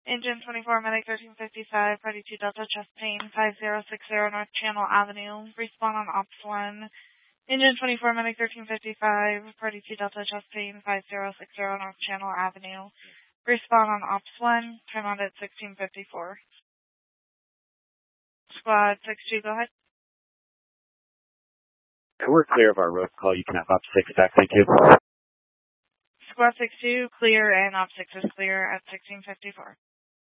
Engine 24, Medic 1355, Party 2 Delta, chest pain, 5060 North Channel Avenue, respawn on Ops 1. Engine 24, Medic 1355, Party 2 Delta, chest pain, 5060 North Channel Avenue, respawn on Ops 1, time out at 1654. Squad 62, go ahead. We're clear of our road call. You can have Op 6 back. Thank you. Squad 62, clear, and Op 6 is clear at 1654.